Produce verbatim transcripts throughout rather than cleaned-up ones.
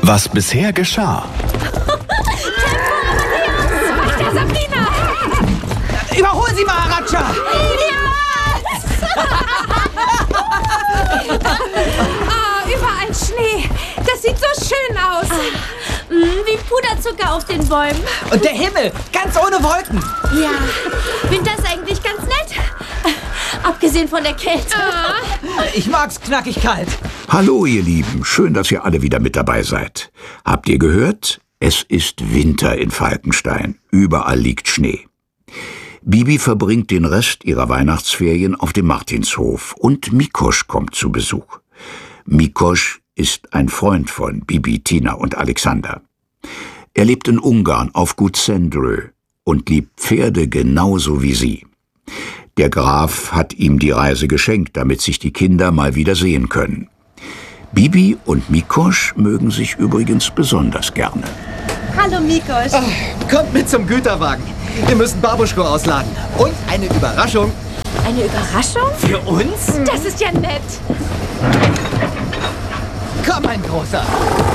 Was bisher geschah. Der Sabrina! Überhol sie, Maharaja! Ah, überall Schnee. Das sieht so schön aus. Ah, wie Puderzucker auf den Bäumen. Und der Himmel, ganz ohne Wolken. Ja, Winter ist eigentlich ganz nett. Abgesehen von der Kälte. Ah. Ich mag's knackig kalt. Hallo ihr Lieben, schön, dass ihr alle wieder mit dabei seid. Habt ihr gehört? Es ist Winter in Falkenstein. Überall liegt Schnee. Bibi verbringt den Rest ihrer Weihnachtsferien auf dem Martinshof und Mikosch kommt zu Besuch. Mikosch ist ein Freund von Bibi, Tina und Alexander. Er lebt in Ungarn auf Gut Szendrő und liebt Pferde genauso wie sie. Der Graf hat ihm die Reise geschenkt, damit sich die Kinder mal wieder sehen können. Bibi und Mikosch mögen sich übrigens besonders gerne. Hallo Mikosch. Ach, kommt mit zum Güterwagen. Wir müssen Babuschko ausladen. Und eine Überraschung. Eine Überraschung? Für uns? Das ist ja nett. Komm, mein Großer.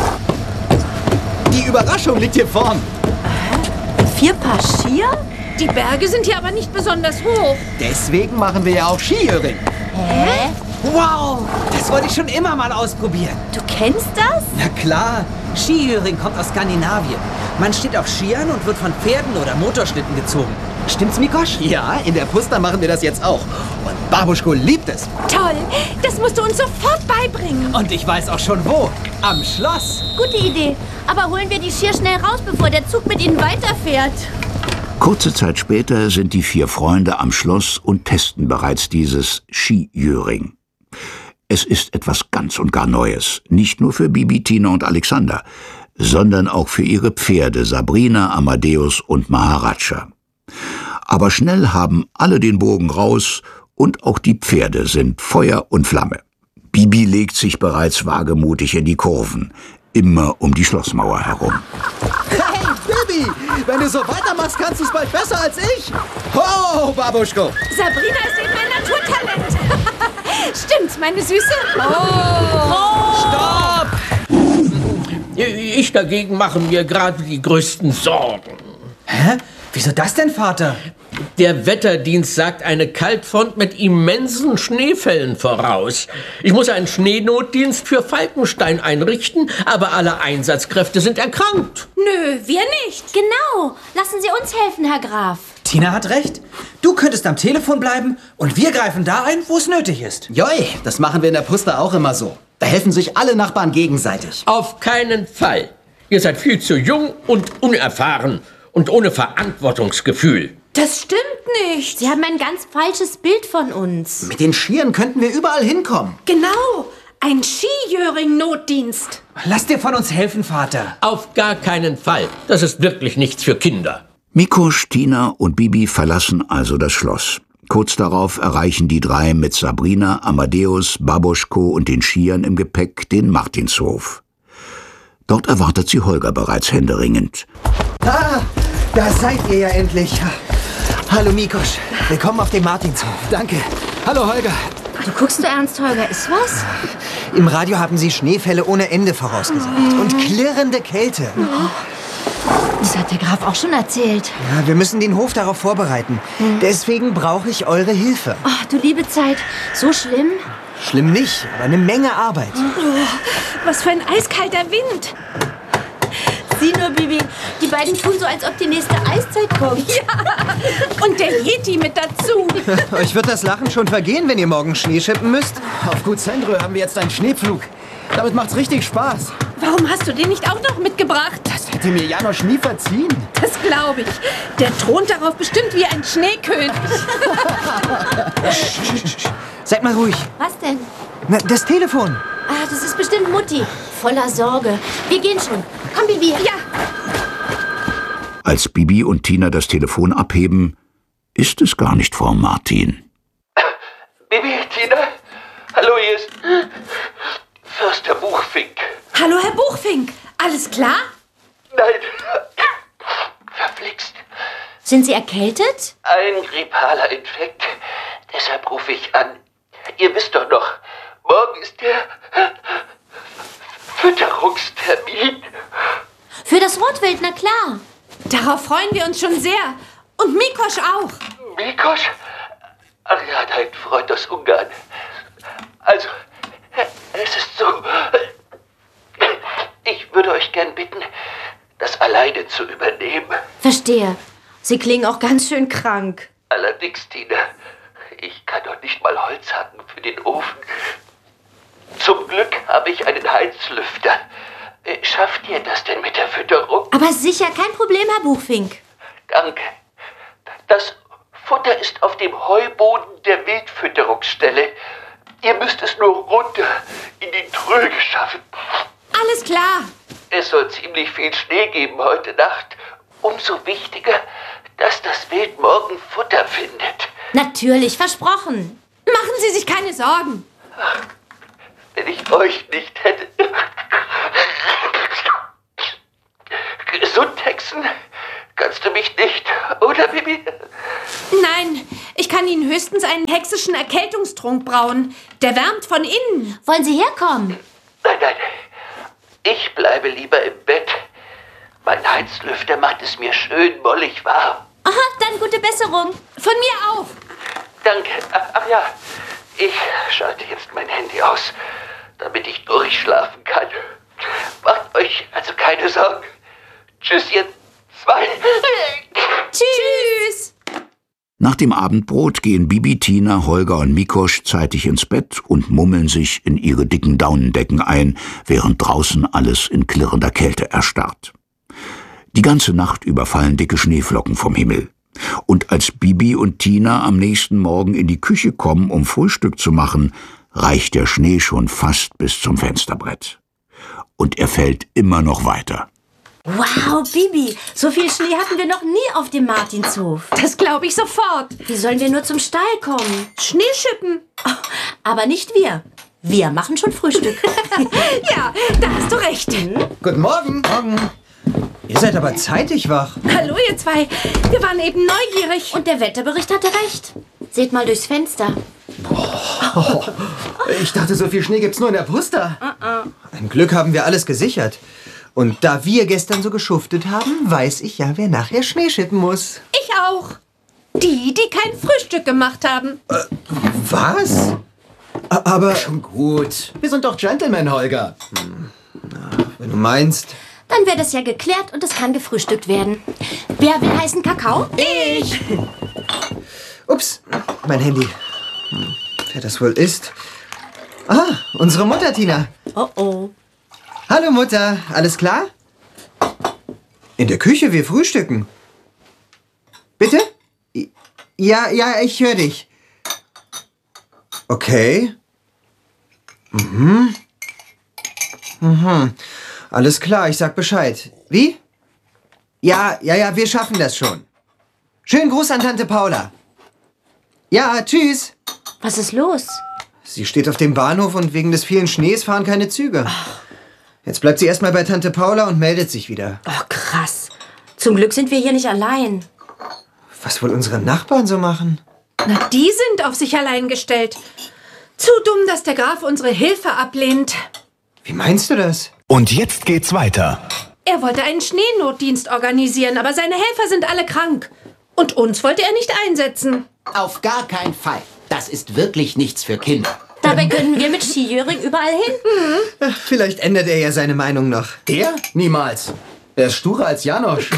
Die Überraschung liegt hier vorn. Vier Paar Skier? Die Berge sind hier aber nicht besonders hoch. Deswegen machen wir ja auch Skiöring. Hä? Wow, das wollte ich schon immer mal ausprobieren. Du kennst das? Na klar, Skiöring kommt aus Skandinavien. Man steht auf Skiern und wird von Pferden oder Motorschlitten gezogen. Stimmt's, Mikosch? Ja, in der Pusta machen wir das jetzt auch. Und Babuschko liebt es. Toll, das musst du uns sofort beibringen. Und ich weiß auch schon wo. Am Schloss. Gute Idee. Aber holen wir die Skier schnell raus, bevor der Zug mit ihnen weiterfährt. Kurze Zeit später sind die vier Freunde am Schloss und testen bereits dieses Skijöring. Es ist etwas ganz und gar Neues, nicht nur für Bibi, Tina und Alexander, sondern auch für ihre Pferde Sabrina, Amadeus und Maharaja. Aber schnell haben alle den Bogen raus und auch die Pferde sind Feuer und Flamme. Bibi legt sich bereits wagemutig in die Kurven, immer um die Schlossmauer herum. Hey, Bibi, wenn du so weitermachst, kannst du es bald besser als ich. Ho, Babuschko. Sabrina ist eben ein Naturtalent. Stimmt, meine Süße. Oh. Stopp! Ich dagegen mache mir gerade die größten Sorgen. Hä? Wieso das denn, Vater? Der Wetterdienst sagt eine Kaltfront mit immensen Schneefällen voraus. Ich muss einen Schneenotdienst für Falkenstein einrichten, aber alle Einsatzkräfte sind erkrankt. Nö, wir nicht. Genau. Lassen Sie uns helfen, Herr Graf. Tina hat recht. Du könntest am Telefon bleiben und wir greifen da ein, wo es nötig ist. Joi, das machen wir in der Pusta auch immer so. Da helfen sich alle Nachbarn gegenseitig. Auf keinen Fall. Ihr seid viel zu jung und unerfahren und ohne Verantwortungsgefühl. Das stimmt nicht. Sie haben ein ganz falsches Bild von uns. Mit den Skiern könnten wir überall hinkommen. Genau, ein Skijöring-Notdienst. Lass dir von uns helfen, Vater. Auf gar keinen Fall. Das ist wirklich nichts für Kinder. Mikosch, Tina und Bibi verlassen also das Schloss. Kurz darauf erreichen die drei mit Sabrina, Amadeus, Babuschko und den Skiern im Gepäck den Martinshof. Dort erwartet sie Holger bereits händeringend. Ah, da seid ihr ja endlich. Hallo Mikosch, willkommen auf dem Martinshof. Danke. Hallo, Holger. Du guckst so ernst, Holger. Ist was? Im Radio haben sie Schneefälle ohne Ende vorausgesagt. Und klirrende Kälte. Das hat der Graf auch schon erzählt. Ja, wir müssen den Hof darauf vorbereiten. Deswegen brauche ich eure Hilfe. Ach, du liebe Zeit. So schlimm? Schlimm nicht, aber eine Menge Arbeit. Was für ein eiskalter Wind. Sieh nur, Bibi. Die beiden tun so, als ob die nächste Eiszeit kommt. Ja, und der Yeti mit dazu. Euch wird das Lachen schon vergehen, wenn ihr morgen Schnee schippen müsst. Auf Gut Szendrő haben wir jetzt einen Schneepflug. Damit macht's richtig Spaß. Warum hast du den nicht auch noch mitgebracht? Das hätte mir Janosch nie verziehen. Das glaube ich. Der thront darauf bestimmt wie ein Schneekönig. Seid mal ruhig. Was denn? Na, das Telefon. Ah, das ist bestimmt Mutti. Voller Sorge. Wir gehen schon. Komm, Bibi. Ja. Als Bibi und Tina das Telefon abheben, ist es gar nicht Frau Martin. Bibi, Tina? Hallo, hier ist Förster Buchfink. Hallo, Herr Buchfink. Alles klar? Nein, verflixt. Sind Sie erkältet? Ein grippaler Infekt. Deshalb rufe ich an. Ihr wisst doch noch, morgen ist der Fütterungstermin. Für das Rotwild, na klar. Darauf freuen wir uns schon sehr. Und Mikosch auch. Mikosch? Ach ja, dein Freund aus Ungarn. Also, es ist so. Ich würde euch gern bitten, das alleine zu übernehmen. Verstehe. Sie klingen auch ganz schön krank. Allerdings, Tina, ich kann doch nicht mal Holz hacken für den Ofen. Zum Glück habe ich einen Heizlüfter. Schafft ihr das denn mit der Fütterung? Aber sicher, kein Problem, Herr Buchfink. Danke. Das Futter ist auf dem Heuboden der Wildfütterungsstelle. Ihr müsst es nur runter in die Tröge schaffen. Alles klar. Es soll ziemlich viel Schnee geben heute Nacht. Umso wichtiger, dass das Wild morgen Futter findet. Natürlich, versprochen. Machen Sie sich keine Sorgen. Ach, wenn ich euch nicht hätte. Gesund, Hexen? Kannst du mich nicht, oder, Bibi? Nein, ich kann Ihnen höchstens einen hexischen Erkältungstrunk brauen. Der wärmt von innen. Wollen Sie herkommen? Nein, nein. Ich bleibe lieber im Bett. Mein Heizlüfter macht es mir schön mollig warm. Aha, dann gute Besserung. Von mir auch. Danke. Ach ja, ich schalte jetzt mein Handy aus, damit ich durchschlafen kann. Macht euch also keine Sorgen. Tschüss, ihr zwei. Tschüss. Nach dem Abendbrot gehen Bibi, Tina, Holger und Mikosch zeitig ins Bett und mummeln sich in ihre dicken Daunendecken ein, während draußen alles in klirrender Kälte erstarrt. Die ganze Nacht über fallen dicke Schneeflocken vom Himmel. Und als Bibi und Tina am nächsten Morgen in die Küche kommen, um Frühstück zu machen, reicht der Schnee schon fast bis zum Fensterbrett. Und er fällt immer noch weiter. Wow, Bibi, so viel Schnee hatten wir noch nie auf dem Martinshof. Das glaube ich sofort. Wie sollen wir nur zum Stall kommen? Schneeschippen. Oh, aber nicht wir. Wir machen schon Frühstück. Ja, da hast du recht. Guten Morgen. Morgen. Ihr seid aber zeitig wach. Hallo, ihr zwei. Wir waren eben neugierig. Und der Wetterbericht hatte recht. Seht mal durchs Fenster. Oh, ich dachte, so viel Schnee gibt's nur in der Pusta. Uh-uh. Ein Glück haben wir alles gesichert. Und da wir gestern so geschuftet haben, weiß ich ja, wer nachher Schnee schippen muss. Ich auch. Die, die kein Frühstück gemacht haben. Äh, was? Aber gut, wir sind doch Gentlemen, Holger. Hm. Na, wenn du meinst. Dann wäre das ja geklärt und es kann gefrühstückt werden. Wer will heißen Kakao? Ich. Ups, mein Handy. Hm, wer das wohl ist? Ah, unsere Mutter, Tina. Oh oh. Hallo Mutter, alles klar? In der Küche, wir frühstücken. Bitte? Ja, ja, ich höre dich. Okay. Mhm. Mhm. Alles klar, ich sag Bescheid. Wie? Ja, ja, ja, wir schaffen das schon. Schönen Gruß an Tante Paula. Ja, tschüss. Was ist los? Sie steht auf dem Bahnhof und wegen des vielen Schnees fahren keine Züge. Ach. Jetzt bleibt sie erstmal bei Tante Paula und meldet sich wieder. Oh, krass. Zum Glück sind wir hier nicht allein. Was wohl unsere Nachbarn so machen? Na, die sind auf sich allein gestellt. Zu dumm, dass der Graf unsere Hilfe ablehnt. Wie meinst du das? Und jetzt geht's weiter. Er wollte einen Schneenotdienst organisieren, aber seine Helfer sind alle krank. Und uns wollte er nicht einsetzen. Auf gar keinen Fall. Das ist wirklich nichts für Kinder. Dabei können wir mit Skijöring überall hin. Mhm. Vielleicht ändert er ja seine Meinung noch. Er? Niemals. Er ist sturer als Janosch.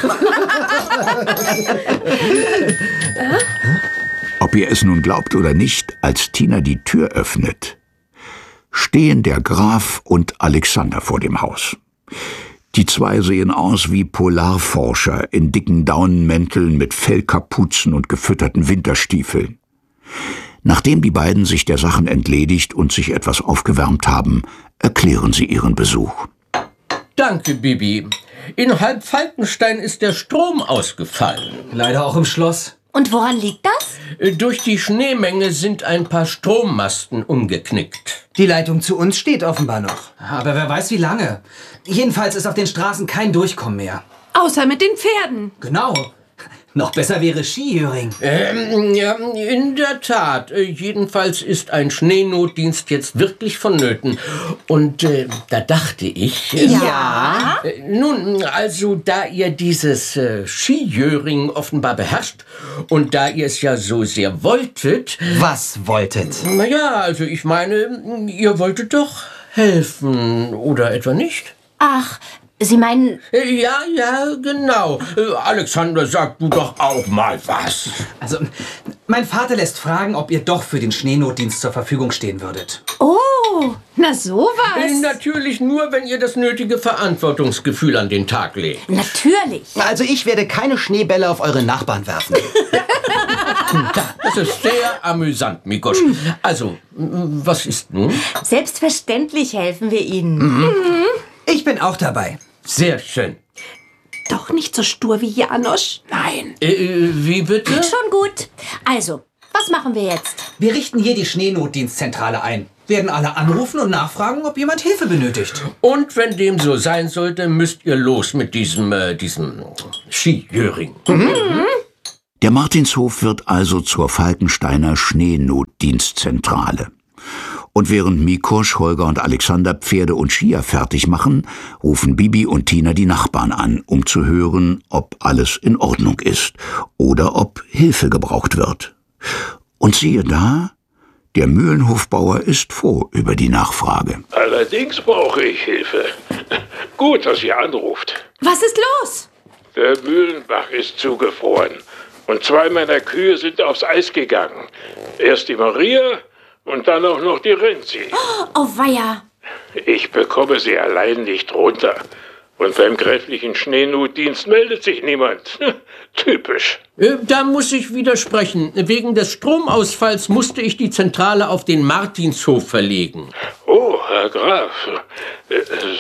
Ob ihr es nun glaubt oder nicht, als Tina die Tür öffnet, stehen der Graf und Alexander vor dem Haus. Die zwei sehen aus wie Polarforscher in dicken Daunenmänteln mit Fellkapuzen und gefütterten Winterstiefeln. Nachdem die beiden sich der Sachen entledigt und sich etwas aufgewärmt haben, erklären sie ihren Besuch. Danke, Bibi. In Halbfalkenstein ist der Strom ausgefallen. Leider auch im Schloss. Und woran liegt das? Durch die Schneemenge sind ein paar Strommasten umgeknickt. Die Leitung zu uns steht offenbar noch. Aber wer weiß wie lange. Jedenfalls ist auf den Straßen kein Durchkommen mehr. Außer mit den Pferden. Genau. Noch besser wäre Skihöring. Ähm, ja, in der Tat. Äh, jedenfalls ist ein Schneenotdienst jetzt wirklich vonnöten. Und äh, da dachte ich... Äh, Ja? Äh, nun, also da ihr dieses äh, Skijöring offenbar beherrscht und da ihr es ja so sehr wolltet... Was wolltet? Naja, also ich meine, ihr wolltet doch helfen, oder etwa nicht? Ach, Sie meinen... Äh, Ja, ja, genau. Äh, Alexander, sag du doch auch mal was. Also, mein Vater lässt fragen, ob ihr doch für den Schneenotdienst zur Verfügung stehen würdet. Oh, na sowas. Äh, Natürlich nur, wenn ihr das nötige Verantwortungsgefühl an den Tag legt. Natürlich. Also ich werde keine Schneebälle auf eure Nachbarn werfen. Das ist sehr amüsant, Mikosch. Also, m, was ist nun? Selbstverständlich helfen wir Ihnen. Mhm. Ich bin auch dabei. Sehr schön. Doch nicht so stur wie Janosch. Nein. Äh, wie bitte? Schon gut. Also, was machen wir jetzt? Wir richten hier die Schneenotdienstzentrale ein. Werden alle anrufen und nachfragen, ob jemand Hilfe benötigt. Und wenn dem so sein sollte, müsst ihr los mit diesem, äh, diesem Skijöring. Der Martinshof wird also zur Falkensteiner Schneenotdienstzentrale. Und während Mikosch, Holger und Alexander Pferde und Skier fertig machen, rufen Bibi und Tina die Nachbarn an, um zu hören, ob alles in Ordnung ist oder ob Hilfe gebraucht wird. Und siehe da, der Mühlenhofbauer ist froh über die Nachfrage. Allerdings brauche ich Hilfe. Gut, dass ihr anruft. Was ist los? Der Mühlenbach ist zugefroren und zwei meiner Kühe sind aufs Eis gegangen. Erst die Maria und dann auch noch die Renzi. Oh, weia. Ich bekomme sie allein nicht runter. Und beim gräflichen Schneenotdienst meldet sich niemand. Typisch. Äh, Da muss ich widersprechen. Wegen des Stromausfalls musste ich die Zentrale auf den Martinshof verlegen. Oh, Herr Graf. Äh,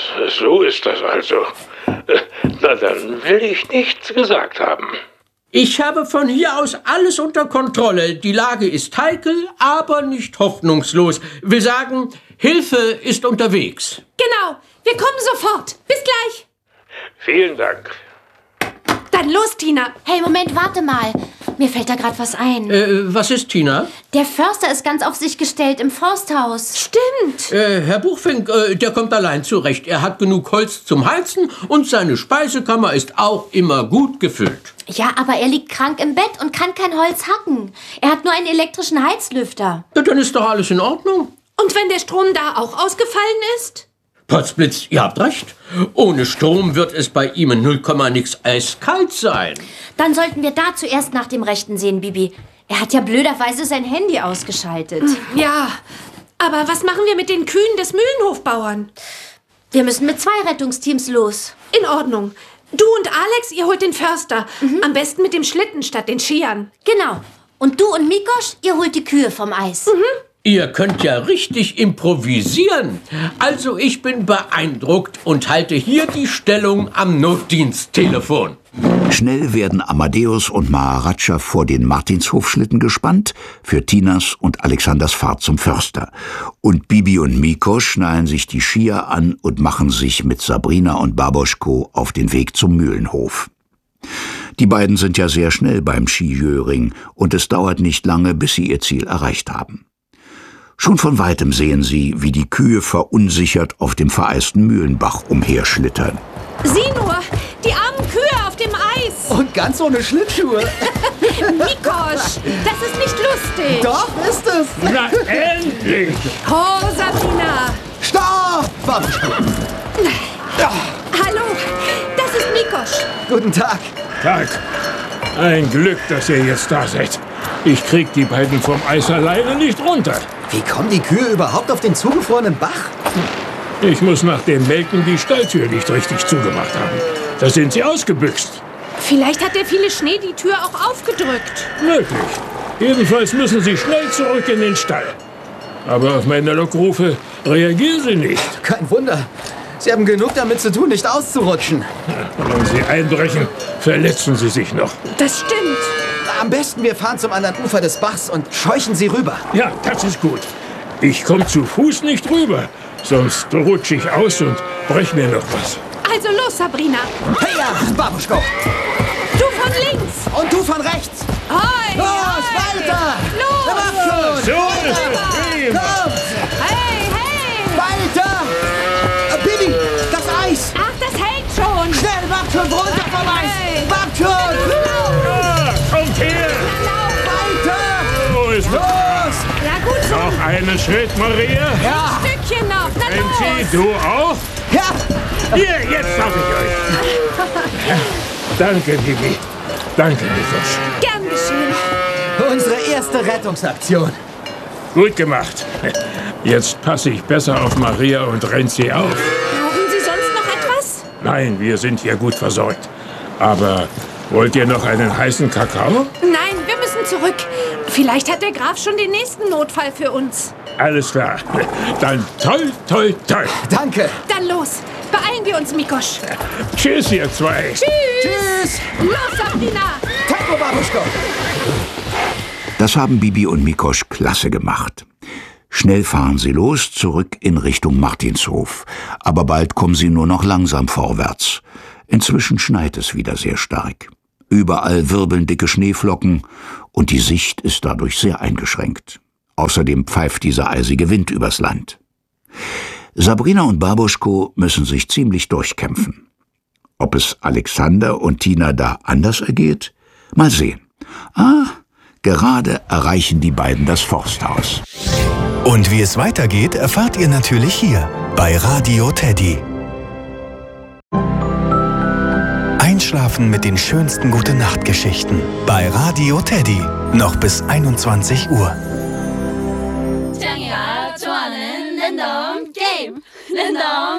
So ist das also. Äh, Na, dann will ich nichts gesagt haben. Ich habe von hier aus alles unter Kontrolle. Die Lage ist heikel, aber nicht hoffnungslos. Will sagen, Hilfe ist unterwegs. Genau, wir kommen sofort. Bis gleich. Vielen Dank. Dann los, Tina. Hey, Moment, warte mal. Mir fällt da gerade was ein. Äh, was ist, Tina? Der Förster ist ganz auf sich gestellt im Forsthaus. Stimmt. Äh, Herr Buchfink, äh, der kommt allein zurecht. Er hat genug Holz zum Heizen und seine Speisekammer ist auch immer gut gefüllt. Ja, aber er liegt krank im Bett und kann kein Holz hacken. Er hat nur einen elektrischen Heizlüfter. Ja, dann ist doch alles in Ordnung. Und wenn der Strom da auch ausgefallen ist? Potzblitz, ihr habt recht. Ohne Strom wird es bei ihm in null Komma nix eiskalt sein. Dann sollten wir da zuerst nach dem Rechten sehen, Bibi. Er hat ja blöderweise sein Handy ausgeschaltet. Ja, aber was machen wir mit den Kühen des Mühlenhofbauern? Wir müssen mit zwei Rettungsteams los. In Ordnung. Du und Alex, ihr holt den Förster. Am besten mit dem Schlitten statt den Skiern. Genau. Und du und Mikosch, ihr holt die Kühe vom Eis. Ihr könnt ja richtig improvisieren. Also ich bin beeindruckt und halte hier die Stellung am Notdiensttelefon. Schnell werden Amadeus und Maharaja vor den Martinshofschlitten gespannt für Tinas und Alexanders Fahrt zum Förster. Und Bibi und Mikosch schnallen sich die Skier an und machen sich mit Sabrina und Baboschko auf den Weg zum Mühlenhof. Die beiden sind ja sehr schnell beim Skijöring und es dauert nicht lange, bis sie ihr Ziel erreicht haben. Schon von Weitem sehen sie, wie die Kühe verunsichert auf dem vereisten Mühlenbach umherschlittern. Sieh nur, die armen Kühe auf dem Eis. Und ganz ohne Schlittschuhe. Mikosch, das ist nicht lustig. Doch, ist es. Na, endlich! Oh, Sabrina. Stopp! Babuschko. Hallo, das ist Mikosch. Guten Tag. Tag. Ein Glück, dass ihr jetzt da seid. Ich krieg die beiden vom Eis alleine nicht runter. Wie kommen die Kühe überhaupt auf den zugefrorenen Bach? Ich muss nach dem Melken die Stalltür nicht richtig zugemacht haben. Da sind sie ausgebüxt. Vielleicht hat der viele Schnee die Tür auch aufgedrückt. Möglich. Jedenfalls müssen sie schnell zurück in den Stall. Aber auf meine Lockrufe reagieren sie nicht. Kein Wunder. Sie haben genug damit zu tun, nicht auszurutschen. Wenn sie einbrechen, verletzen sie sich noch. Das stimmt. Am besten, wir fahren zum anderen Ufer des Bachs und scheuchen sie rüber. Ja, das ist gut. Ich komme zu Fuß nicht rüber, sonst rutsche ich aus und brech mir noch was. Also los, Sabrina. Hey, ja, Babuschko. Du von links. Und du von rechts. Hoi, Los, hoi. weiter! Los! Na, mach schon! So, Weiter! Komm! Hey, hey! Weiter! Äh, Bibi, das Eis! Ach, das hält schon! Schnell, macht schon runter vom Eis! Hey. Macht schon! ja, kommt her! Weiter! So ist Los! Ja, gut so. noch einen Schritt, Maria. Ja! Ein Stückchen noch. Na Renzi, los. du auch? Ja! Hier, jetzt darf ich euch. Danke, Bibi. Danke, Mikosch. Gern geschehen. Unsere erste Rettungsaktion. Gut gemacht. Jetzt passe ich besser auf Maria und Renzi auf. Brauchen Sie sonst noch etwas? Nein, wir sind hier gut versorgt. Aber wollt ihr noch einen heißen Kakao? Nein, wir müssen zurück. Vielleicht hat der Graf schon den nächsten Notfall für uns. Alles klar. Dann toi, toi, toi. Danke. Dann los. Beeilen wir uns, Mikosch. Tschüss, ihr zwei. Tschüss. Tschüss. Los, Sabrina. Tempo, Babuschko. Das haben Bibi und Mikosch klasse gemacht. Schnell fahren sie los, zurück in Richtung Martinshof. Aber bald kommen sie nur noch langsam vorwärts. Inzwischen schneit es wieder sehr stark. Überall wirbeln dicke Schneeflocken und die Sicht ist dadurch sehr eingeschränkt. Außerdem pfeift dieser eisige Wind übers Land. Sabrina und Babuschko müssen sich ziemlich durchkämpfen. Ob es Alexander und Tina da anders ergeht? Mal sehen. Ah, gerade erreichen die beiden das Forsthaus. Und wie es weitergeht, erfahrt ihr natürlich hier bei Radio Teddy. Einschlafen mit den schönsten Gute-Nacht-Geschichten bei Radio Teddy. Noch bis einundzwanzig Uhr. 장이가 좋아하는 랜덤 게임 랜덤